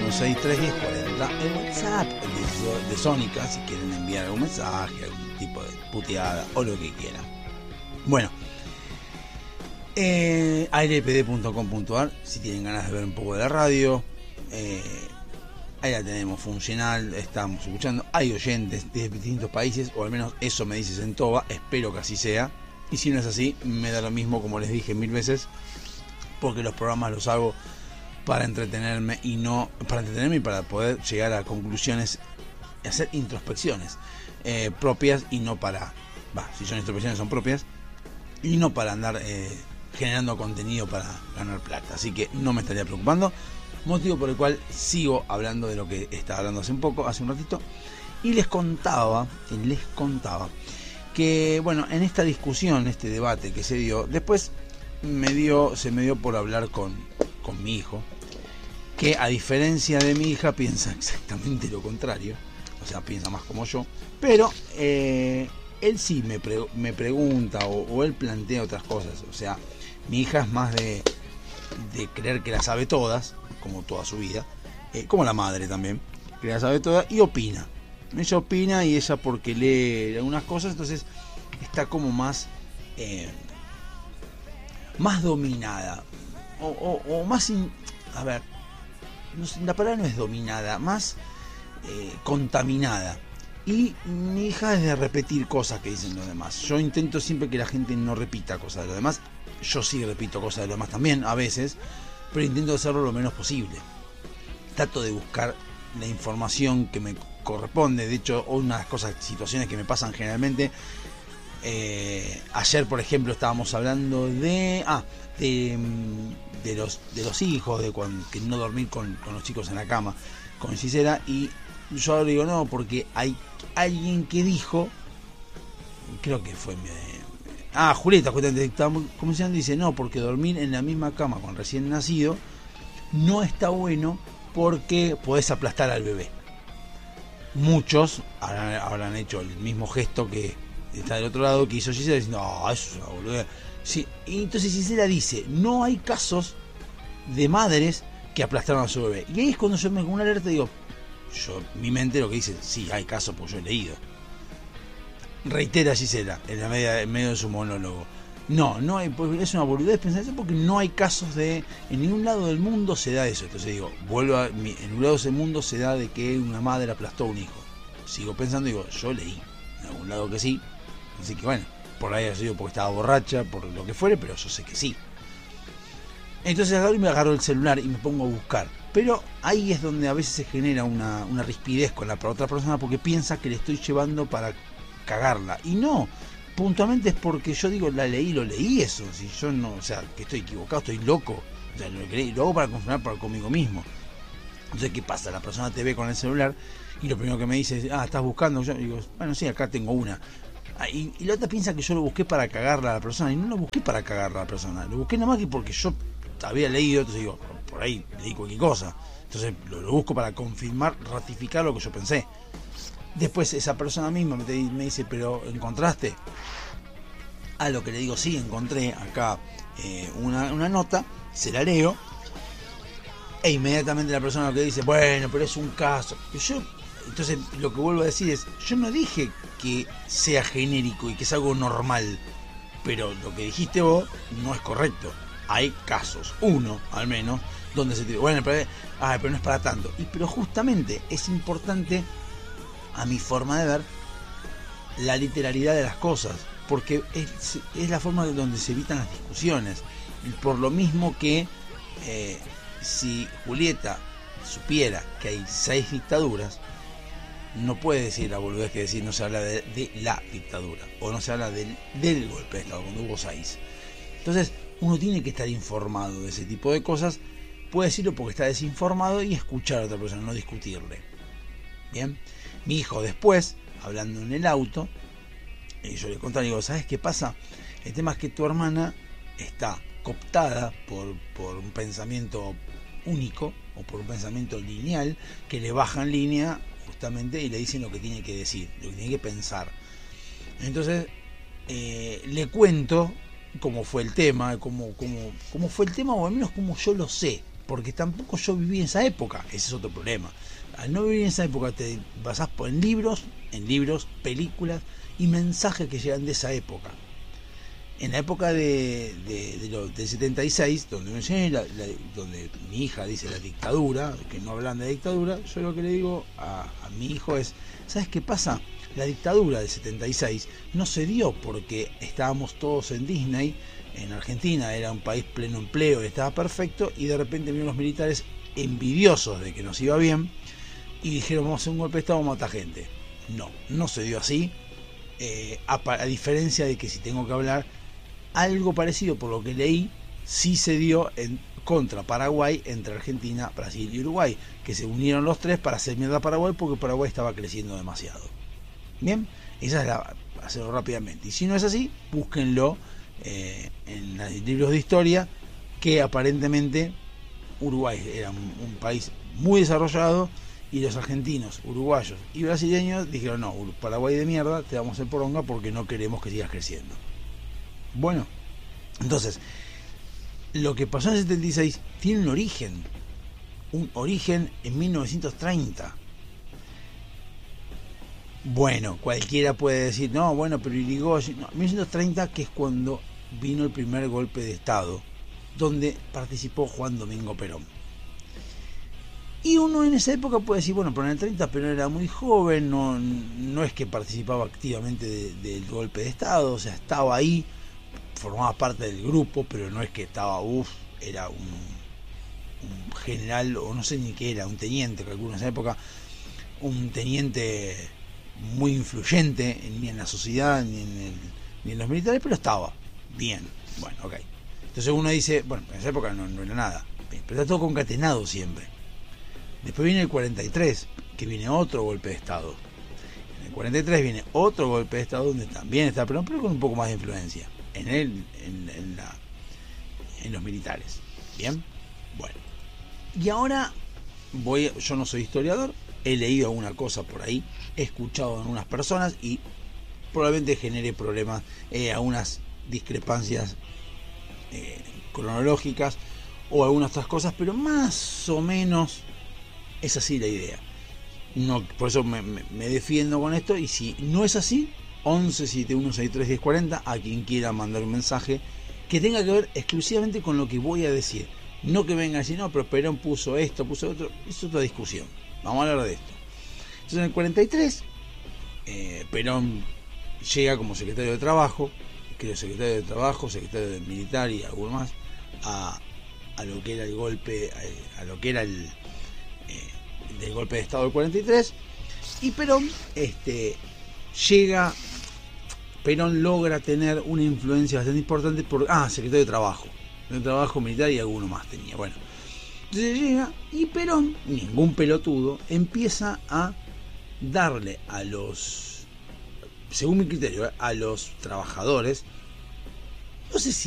11631040, el WhatsApp de Sónica, si quieren enviar algún mensaje, algún tipo de puteada o lo que quieran. Bueno, airepd.com.ar, si tienen ganas de ver un poco de la radio, ahí la tenemos funcional, estamos escuchando, hay oyentes de distintos países, o al menos eso me dice Sentoba, espero que así sea, y si no es así, me da lo mismo, como les dije 1000 veces, porque los programas los hago para entretenerme y para poder llegar a conclusiones, hacer introspecciones propias, y no para, si son introspecciones son propias, y no para andar generando contenido para ganar plata. Así que no me estaría preocupando, motivo por el cual sigo hablando de lo que estaba hablando hace un ratito, y les contaba que, bueno, en esta discusión, este debate que se dio, después se me dio por hablar con mi hijo, que a diferencia de mi hija piensa exactamente lo contrario, o sea, piensa más como yo, pero él sí me pregunta o él plantea otras cosas. O sea, mi hija es más de creer que las sabe todas, como toda su vida, como la madre también, que las sabe todas, y opina. Ella opina, y ella, porque lee algunas cosas, entonces está como más dominada, o más a ver, no sé, la palabra no es dominada, más contaminada. Y mi hija es de repetir cosas que dicen los demás. Yo intento siempre que la gente no repita cosas de los demás. Yo sí repito cosas de los demás también, a veces, pero intento hacerlo lo menos posible. Trato de buscar la información que me corresponde. De hecho, una de las situaciones que me pasan generalmente, ayer, por ejemplo, estábamos hablando de los hijos, que no dormir con los chicos en la cama, con Gisela, y yo ahora digo no, porque hay alguien que dijo, creo que fue Julieta, como se dice, no, porque dormir en la misma cama con recién nacido no está bueno, porque podés aplastar al bebé. Muchos habrán hecho el mismo gesto que está del otro lado que hizo Gisela, diciendo, no, eso es una boludez. Sí, y entonces Gisela dice, no hay casos de madres que aplastaron a su bebé. Y ahí es cuando yo me con una alerta digo, mi mente lo que dice, sí, hay casos, porque yo he leído. Reitera Gisela en medio de su monólogo, no hay, es una boludez pensar eso, porque no hay casos en ningún lado del mundo se da eso. Entonces digo, en un lado del mundo se da de que una madre aplastó a un hijo. Sigo pensando, digo, yo leí en algún lado que sí, así que bueno, por ahí ha sido porque estaba borracha, por lo que fuere, pero yo sé que sí. Entonces agarro el celular y me pongo a buscar. Pero ahí es donde a veces se genera una rispidez con la otra persona, porque piensa que le estoy llevando para cagarla. Y no, puntualmente es porque yo digo, lo leí eso. Si yo no, o sea, que estoy equivocado, estoy loco. O sea, lo hago para confirmar conmigo mismo. Entonces, ¿qué pasa? La persona te ve con el celular y lo primero que me dice es, ¿estás buscando? Yo digo, bueno, sí, acá tengo una. Y la otra piensa que yo lo busqué para cagarla a la persona, y no lo busqué para cagarla a la persona, lo busqué nada más que porque yo había leído, entonces digo, por ahí leí cualquier cosa, entonces lo busco para confirmar, ratificar lo que yo pensé. Después esa persona misma me dice, ¿pero encontraste? A lo que le digo, sí, encontré acá una nota, se la leo, e inmediatamente la persona lo que dice, bueno, pero es un caso. Entonces lo que vuelvo a decir es, yo no dije que sea genérico y que es algo normal, pero lo que dijiste vos no es correcto. Hay casos, uno al menos, donde se te dice, bueno, pero no es para tanto. Pero justamente es importante, a mi forma de ver, la literalidad de las cosas, porque es la forma de donde se evitan las discusiones. Y por lo mismo que si Julieta supiera que hay 6 dictaduras, no puede decir la boludez que decir, no se habla de la dictadura, o no se habla del golpe de Estado cuando hubo 6. Entonces uno tiene que estar informado de ese tipo de cosas. Puede decirlo porque está desinformado, y escuchar a otra persona, no discutirle. Bien, mi hijo después, hablando en el auto, yo le conté, digo, ¿sabes qué pasa? El tema es que tu hermana está cooptada por un pensamiento único, o por un pensamiento lineal, que le baja en línea justamente y le dicen lo que tiene que decir, lo que tiene que pensar. Entonces le cuento cómo fue el tema, cómo fue el tema, o al menos cómo yo lo sé, porque tampoco yo viví en esa época, ese es otro problema. Al no vivir en esa época te basás en libros, películas y mensajes que llegan de esa época. En la época del 76, donde me llegué, donde mi hija dice la dictadura, que no hablan de dictadura, yo lo que le digo a mi hijo es, ¿sabes qué pasa? La dictadura del 76 no se dio porque estábamos todos en Disney, en Argentina era un país pleno empleo, estaba perfecto, y de repente vinieron los militares envidiosos de que nos iba bien y dijeron, vamos a hacer un golpe de estado, vamos a matar gente. No se dio así, a diferencia de que si tengo que hablar, algo parecido por lo que leí, sí se dio contra Paraguay, entre Argentina, Brasil y Uruguay, que se unieron los tres para hacer mierda a Paraguay porque Paraguay estaba creciendo demasiado. Bien, esa es hacerlo rápidamente. Y si no es así, búsquenlo en los libros de historia, que aparentemente Uruguay era un país muy desarrollado y los argentinos, uruguayos y brasileños dijeron, no, Paraguay de mierda, te vamos a hacer poronga porque no queremos que sigas creciendo. Bueno, entonces, lo que pasó en el 76 tiene un origen en 1930. Bueno, cualquiera puede decir, no, bueno, pero Irigoyen, no, 1930, que es cuando vino el primer golpe de Estado, donde participó Juan Domingo Perón. Y uno en esa época puede decir, bueno, pero en el 30 Perón era muy joven, no es que participaba activamente del golpe de Estado, o sea, estaba ahí, formaba parte del grupo, pero no es que estaba, era un general, o no sé ni qué era, un teniente, calculo en esa época, un teniente muy influyente ni en la sociedad ni en los militares, pero estaba bien. Bueno, ok. Entonces uno dice, bueno, en esa época no era nada, pero está todo concatenado siempre. Después viene el 43, que viene otro golpe de Estado. En el 43 viene otro golpe de Estado donde también está Perón, pero con un poco más de influencia en los militares. Bien, bueno. Y ahora yo no soy historiador, he leído alguna cosa por ahí, he escuchado a algunas personas y probablemente genere problemas, algunas discrepancias cronológicas o algunas otras cosas, pero más o menos es así la idea. No, por eso me defiendo con esto, y si no es así, 1171631040, a quien quiera mandar un mensaje que tenga que ver exclusivamente con lo que voy a decir. No que venga a decir, no, pero Perón puso esto, puso otro, es otra discusión. Vamos a hablar de esto. Entonces en el 43, Perón llega como secretario de Trabajo, creo secretario de Trabajo, secretario de Militar y alguno más, a lo que era el golpe, a lo que era el del golpe de Estado del 43, y Perón Perón logra tener una influencia bastante importante por secretario de Trabajo Militar y alguno más tenía. Bueno, entonces llega y Perón, ningún pelotudo, empieza a darle a los, según mi criterio, a los trabajadores, no sé si